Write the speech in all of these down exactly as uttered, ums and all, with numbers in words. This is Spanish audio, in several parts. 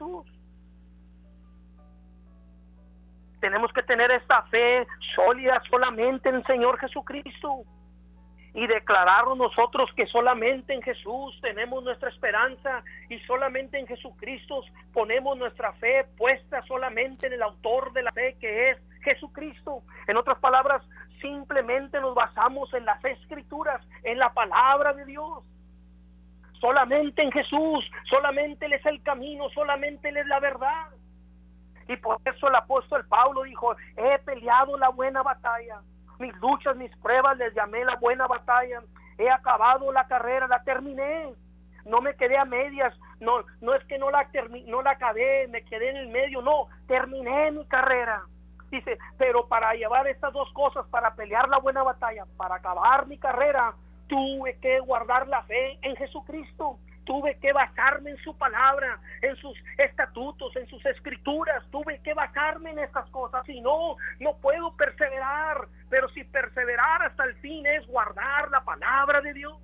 Jesús. Tenemos que tener esta fe sólida solamente en el Señor Jesucristo y declararnos nosotros que solamente en Jesús tenemos nuestra esperanza y solamente en Jesucristo ponemos nuestra fe puesta solamente en el autor de la fe, que es Jesucristo. En otras palabras, simplemente nos basamos en las Escrituras, en la palabra de Dios. Solamente en Jesús, solamente Él es el camino, solamente Él es la verdad. Y por eso el apóstol Pablo dijo: he peleado la buena batalla, mis luchas, mis pruebas les llamé la buena batalla, he acabado la carrera, la terminé, no me quedé a medias, no, no es que no la, termi- no la acabé, me quedé en el medio, no, terminé mi carrera. Dice, pero para llevar estas dos cosas, para pelear la buena batalla, para acabar mi carrera, tuve que guardar la fe en Jesucristo. Tuve que basarme en su palabra, en sus estatutos, en sus escrituras. Tuve que basarme en estas cosas. Si no, no puedo perseverar. Pero si perseverar hasta el fin es guardar la palabra de Dios.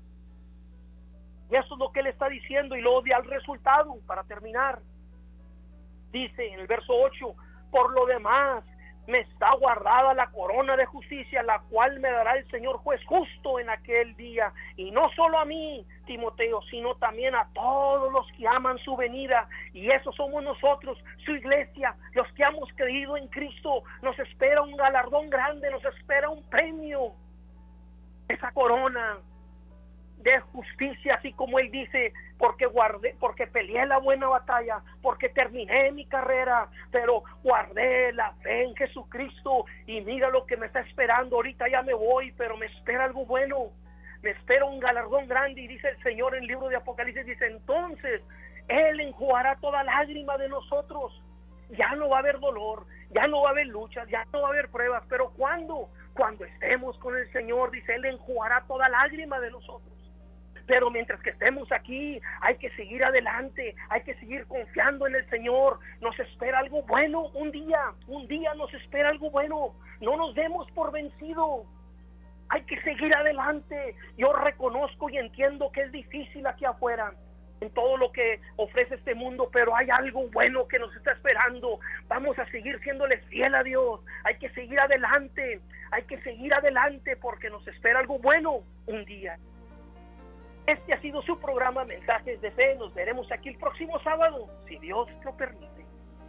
Y eso es lo que él está diciendo. Y luego da el resultado, para terminar. Dice en el verso ocho: por lo demás, me está guardada la corona de justicia, la cual me dará el Señor juez justo en aquel día, y no solo a mí, Timoteo, sino también a todos los que aman su venida. Y esos somos nosotros, su iglesia, los que hemos creído en Cristo. Nos espera un galardón grande, nos espera un premio, esa corona de justicia, así como él dice, porque guardé, porque peleé la buena batalla, porque terminé mi carrera, pero guardé la fe en Jesucristo. Y mira lo que me está esperando. Ahorita ya me voy, pero me espera algo bueno, me espera un galardón grande. Y dice el Señor en el libro de Apocalipsis, dice, entonces Él enjugará toda lágrima de nosotros. Ya no va a haber dolor, ya no va a haber luchas, ya no va a haber pruebas. Pero ¿cuándo? Cuando estemos con el Señor, dice, Él enjugará toda lágrima de nosotros. Pero mientras que estemos aquí, hay que seguir adelante, hay que seguir confiando en el Señor. Nos espera algo bueno un día, un día nos espera algo bueno. No nos demos por vencido, hay que seguir adelante. Yo reconozco y entiendo que es difícil aquí afuera, en todo lo que ofrece este mundo, pero hay algo bueno que nos está esperando. Vamos a seguir siéndole fiel a Dios, hay que seguir adelante, hay que seguir adelante porque nos espera algo bueno un día. Este ha sido su programa Mensajes de Fe. Nos veremos aquí el próximo sábado, si Dios lo permite.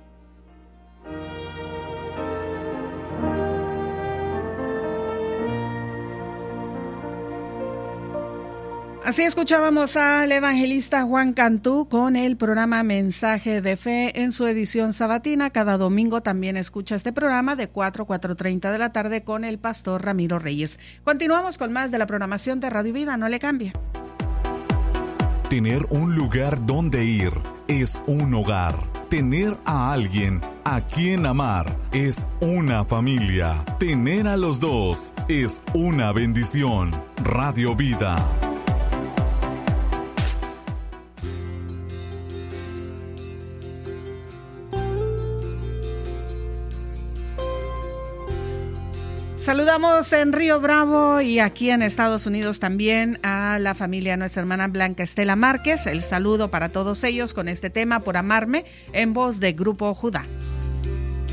Así escuchábamos al evangelista Juan Cantú con el programa Mensaje de Fe en su edición sabatina. Cada domingo también escucha este programa de cuatro a cuatro treinta de la tarde con el pastor Ramiro Reyes. Continuamos con más de la programación de Radio Vida. No le cambie. Tener un lugar donde ir es un hogar. Tener a alguien a quien amar es una familia. Tener a los dos es una bendición. Radio Vida. Saludamos en Río Bravo y aquí en Estados Unidos también a la familia, nuestra hermana Blanca Estela Márquez. El saludo para todos ellos con este tema, Por Amarme, en voz de Grupo Judá.